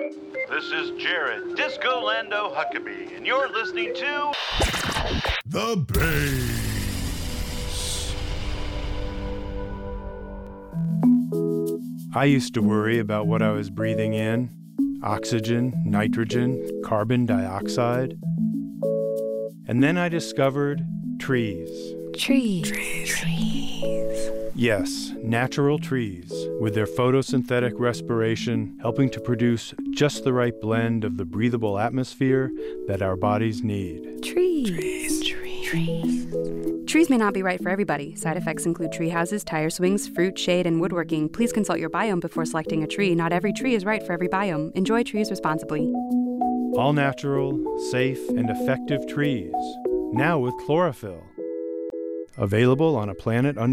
This is Jared Disco Lando Huckabee, and you're listening to The Bass. I used to worry about what I was breathing in: oxygen, nitrogen, carbon dioxide. And then I discovered trees. Trees. Yes, natural trees, with their photosynthetic respiration helping to produce just the right blend of the breathable atmosphere that our bodies need. Trees. Trees may not be right for everybody. Side effects include tree houses, tire swings, fruit, shade, and woodworking. Please consult your biome before selecting a tree. Not every tree is right for every biome. Enjoy trees responsibly. All natural, safe, and effective trees, now with chlorophyll. Available on a planet under